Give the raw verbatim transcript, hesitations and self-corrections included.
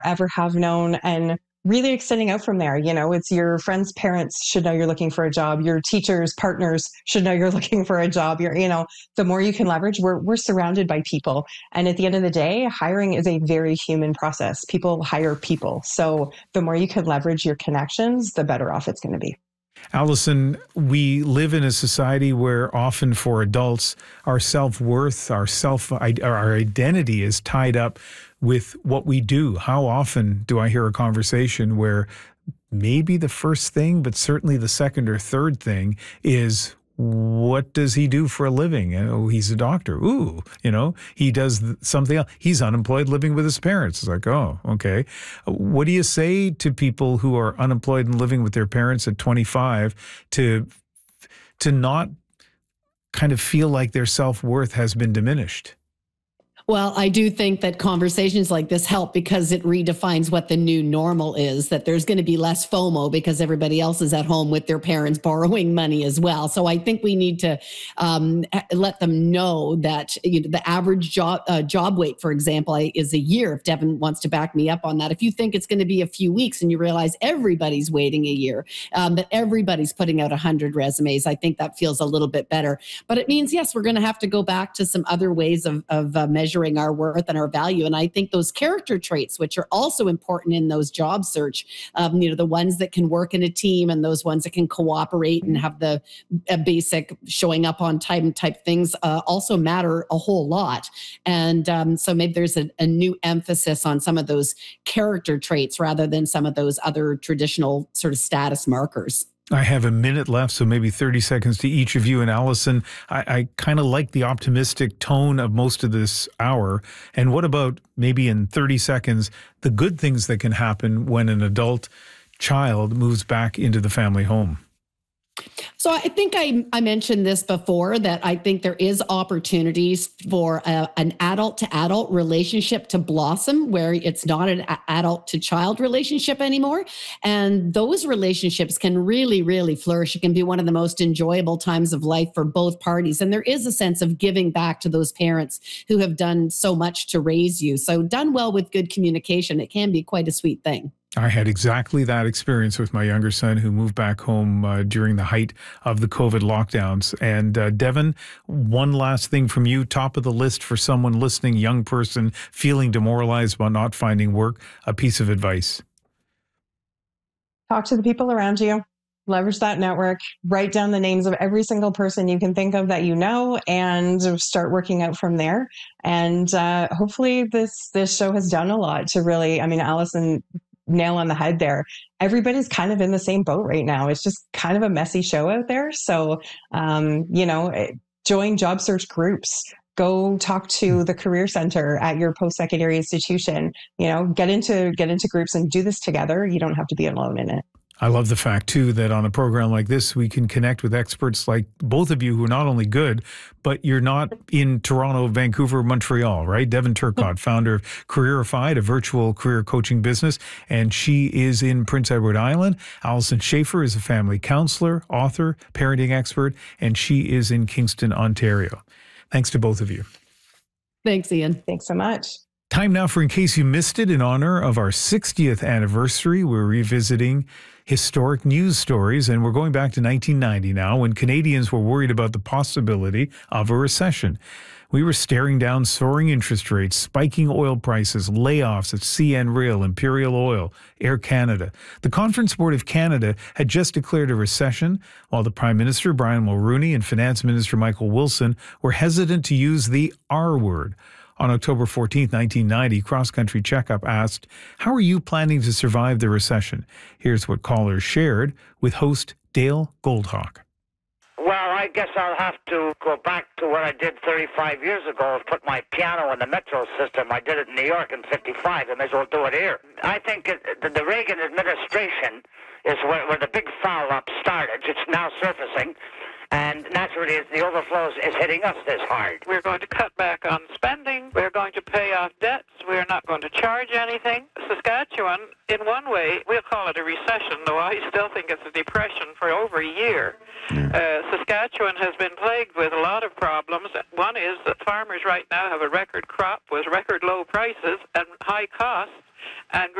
ever have known, and really extending out from there. You know, it's your friends' parents should know you're looking for a job. Your teachers, partners should know you're looking for a job. You're, you know, the more you can leverage, we're, we're surrounded by people. And at the end of the day, hiring is a very human process. People hire people. So the more you can leverage your connections, the better off it's going to be. Allison, we live in a society where often for adults, our self-worth, our self, our identity is tied up with what we do. How often do I hear a conversation where maybe the first thing, but certainly the second or third thing is, what does he do for a living? Oh, he's a doctor. Ooh, you know, he does something else. He's unemployed living with his parents. It's like, oh, okay. What do you say to people who are unemployed and living with their parents at twenty-five to, to not kind of feel like their self-worth has been diminished? Well, I do think that conversations like this help because it redefines what the new normal is, that there's going to be less FOMO because everybody else is at home with their parents borrowing money as well. So I think we need to um, let them know that, you know, the average job uh, job wait, for example, is a year. If Devin wants to back me up on that, if you think it's going to be a few weeks and you realize everybody's waiting a year, um, that everybody's putting out one hundred resumes, I think that feels a little bit better. But it means, yes, we're going to have to go back to some other ways of, of uh, measuring our worth and our value. And I think those character traits, which are also important in those job search, um, you know, the ones that can work in a team and those ones that can cooperate and have the uh, basic showing up on time type things uh, also matter a whole lot. And um, so maybe there's a, a new emphasis on some of those character traits rather than some of those other traditional sort of status markers. I have a minute left, so maybe thirty seconds to each of you. And Allison, I, I kind of like the optimistic tone of most of this hour. And what about maybe in thirty seconds, the good things that can happen when an adult child moves back into the family home? So I think I, I mentioned this before, that I think there is opportunities for a, an adult to adult relationship to blossom where it's not an adult to child relationship anymore. And those relationships can really, really flourish. It can be one of the most enjoyable times of life for both parties. And there is a sense of giving back to those parents who have done so much to raise you. So done well with good communication, it can be quite a sweet thing. I had exactly that experience with my younger son who moved back home uh, during the height of the COVID lockdowns. And uh, Devin, one last thing from you, top of the list for someone listening, young person feeling demoralized about not finding work, a piece of advice. Talk to the people around you. Leverage that network. Write down the names of every single person you can think of that you know, and start working out from there. And uh, hopefully this this show has done a lot to really, I mean, Allison, nail on the head there. Everybody's kind of in the same boat right now. It's just kind of a messy show out there. So, um, you know, join job search groups. Go talk to the career center at your post-secondary institution. You know, get into get into groups and do this together. You don't have to be alone in it. I love the fact, too, that on a program like this, we can connect with experts like both of you who are not only good, but you're not in Toronto, Vancouver, Montreal, right? Devin Turcotte, founder of Careerified, a virtual career coaching business, and she is in Prince Edward Island. Allison Schaefer is a family counselor, author, parenting expert, and she is in Kingston, Ontario. Thanks to both of you. Thanks, Ian. Thanks so much. Time now for In Case You Missed It. In honor of our sixtieth anniversary, we're revisiting historic news stories, and we're going back to nineteen ninety now, when Canadians were worried about the possibility of a recession. We were staring down soaring interest rates, spiking oil prices, layoffs at C N Rail, Imperial Oil, Air Canada. The Conference Board of Canada had just declared a recession, while the Prime Minister, Brian Mulroney, and Finance Minister Michael Wilson were hesitant to use the R word. On October fourteenth, nineteen ninety, Cross Country Checkup asked, "How are you planning to survive the recession?" Here's what callers shared with host Dale Goldhawk. Well, I guess I'll have to go back to what I did thirty-five years ago, put my piano in the metro system. I did it in New York in fifty-five. I may as well do it here. I think it, the, the Reagan administration is where, where the big foul-up started. It's now surfacing. And naturally, the overflows is hitting us this hard. We're going to cut back on spending. We're going to pay off debts. We're not going to charge anything. Saskatchewan, in one way, we'll call it a recession, though I still think it's a depression for over a year. Uh, Saskatchewan has been plagued with a lot of problems. One is that farmers right now have a record crop with record low prices and high costs. and